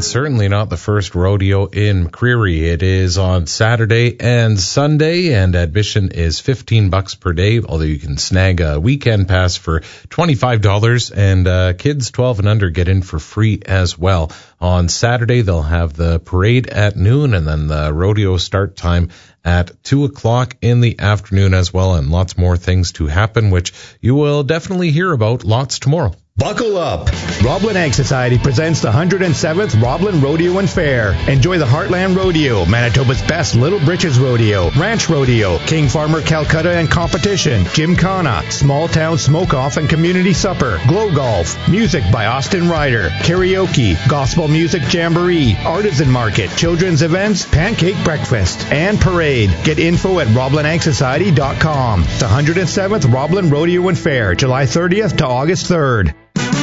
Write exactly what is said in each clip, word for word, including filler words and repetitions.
and certainly not the first rodeo in McCreary. It is on Saturday and Sunday, and admission is fifteen bucks per day, although you can snag a weekend pass for twenty-five dollars, and uh, kids twelve and under get in for free as well. On Saturday, they'll have the parade at noon, and then the rodeo start time at two o'clock in the afternoon as well, and lots more things to happen, which you will definitely hear about lots tomorrow. Buckle up! Roblin Ag Society presents the one hundred seventh Roblin Rodeo and Fair. Enjoy the Heartland Rodeo, Manitoba's best Little Britches Rodeo, Ranch Rodeo, King Farmer Calcutta and Competition, Gymkhana, Small Town Smoke-Off and Community Supper, Glow Golf, music by Austin Ryder, karaoke, gospel music jamboree, artisan market, children's events, pancake breakfast, and parade. Get info at roblin ag society dot com. The one hundred seventh Roblin Rodeo and Fair, July thirtieth to August third.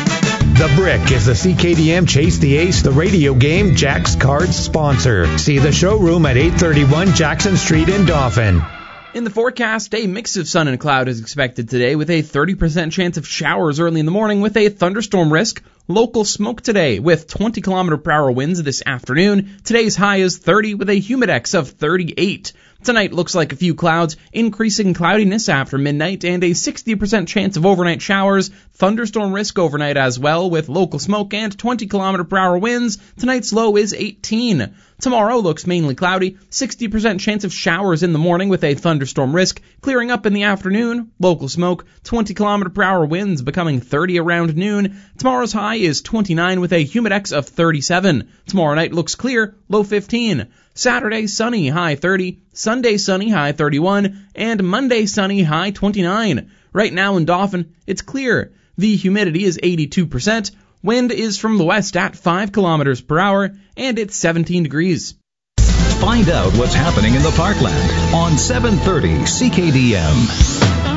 The Brick is the C K D M Chase the Ace, the radio game, Jack's Cards sponsor. See the showroom at eight thirty-one Jackson Street in Dauphin. In the forecast, a mix of sun and cloud is expected today with a thirty percent chance of showers early in the morning with a thunderstorm risk. Local smoke today with twenty kilometer per hour winds this afternoon. Today's high is thirty with a humidex of thirty-eight. Tonight looks like a few clouds, increasing cloudiness after midnight, and a sixty percent chance of overnight showers. Thunderstorm risk overnight as well, with local smoke and twenty kilometer per hour winds. Tonight's low is eighteen. Tomorrow looks mainly cloudy, sixty percent chance of showers in the morning with a thunderstorm risk, clearing up in the afternoon. Local smoke, twenty kilometer per hour winds becoming thirty around noon. Tomorrow's high is twenty-nine with a humidex of thirty-seven. Tomorrow night looks clear, low fifteen. Saturday, sunny, high thirty. Sunday, sunny, high thirty-one. And Monday, sunny, high twenty-nine. Right now in Dauphin, it's clear. The humidity is eighty-two percent. Wind is from the west at five kilometers per hour, and it's seventeen degrees. Find out what's happening in the Parkland on seven thirty C K D M.